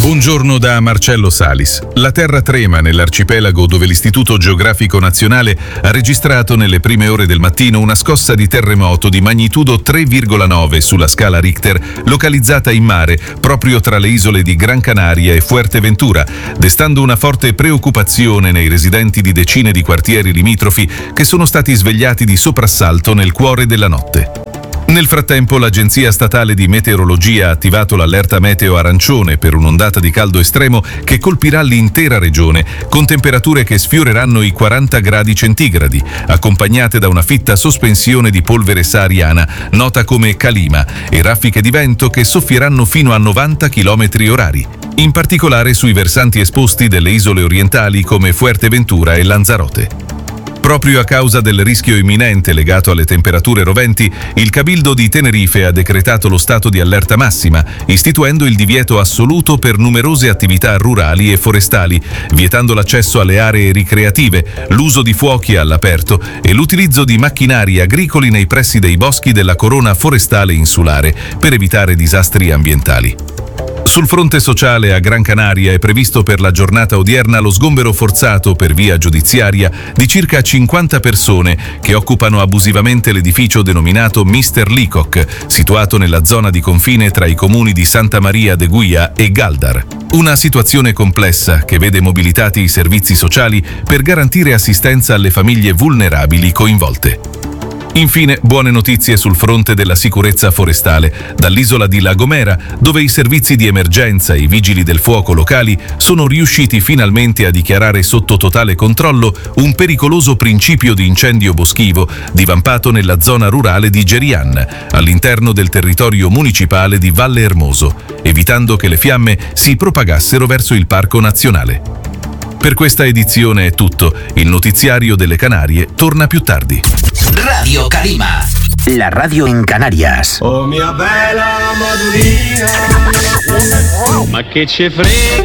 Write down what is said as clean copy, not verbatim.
Buongiorno da Marcello Salis. La terra trema nell'arcipelago dove l'Istituto Geografico Nazionale ha registrato nelle prime ore del mattino una scossa di terremoto di magnitudo 3,9 sulla scala Richter, localizzata in mare proprio tra le isole di Gran Canaria e Fuerteventura, destando una forte preoccupazione nei residenti di decine di quartieri limitrofi che sono stati svegliati di soprassalto nel cuore della notte. Nel frattempo l'Agenzia Statale di Meteorologia ha attivato l'allerta meteo arancione per un'ondata di caldo estremo che colpirà l'intera regione, con temperature che sfioreranno i 40 gradi centigradi, accompagnate da una fitta sospensione di polvere sahariana, nota come calima, e raffiche di vento che soffieranno fino a 90 km/h, in particolare sui versanti esposti delle isole orientali come Fuerteventura e Lanzarote. Proprio a causa del rischio imminente legato alle temperature roventi, il Cabildo di Tenerife ha decretato lo stato di allerta massima, istituendo il divieto assoluto per numerose attività rurali e forestali, vietando l'accesso alle aree ricreative, l'uso di fuochi all'aperto e l'utilizzo di macchinari agricoli nei pressi dei boschi della corona forestale insulare per evitare disastri ambientali. Sul fronte sociale a Gran Canaria è previsto per la giornata odierna lo sgombero forzato per via giudiziaria di circa 50 persone che occupano abusivamente l'edificio denominato Mr. Leacock, situato nella zona di confine tra i comuni di Santa Maria de Guia e Galdar. Una situazione complessa che vede mobilitati i servizi sociali per garantire assistenza alle famiglie vulnerabili coinvolte. Infine, buone notizie sul fronte della sicurezza forestale, dall'isola di La Gomera, dove i servizi di emergenza e i vigili del fuoco locali sono riusciti finalmente a dichiarare sotto totale controllo un pericoloso principio di incendio boschivo divampato nella zona rurale di Gerian, all'interno del territorio municipale di Valle Hermoso, evitando che le fiamme si propagassero verso il Parco Nazionale. Per questa edizione è tutto. Il notiziario delle Canarie torna più tardi. Radio Calima, la radio in Canarias. Oh mia bella Madurina, ma che ci frega.